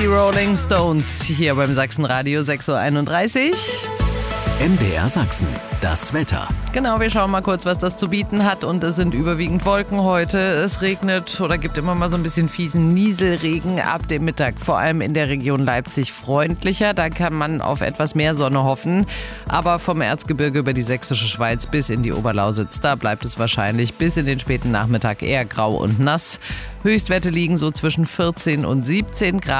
die Rolling Stones hier beim Sachsenradio 6.31 Uhr. MDR Sachsen, das Wetter. Genau, wir schauen mal kurz, was das zu bieten hat. Und es sind überwiegend Wolken heute. Es regnet oder gibt immer mal so ein bisschen fiesen Nieselregen ab dem Mittag. Vor allem in der Region Leipzig freundlicher. Da kann man auf etwas mehr Sonne hoffen. Aber vom Erzgebirge über die sächsische Schweiz bis in die Oberlausitz, da bleibt es wahrscheinlich bis in den späten Nachmittag eher grau und nass. Höchstwerte liegen so zwischen 14 und 17 Grad.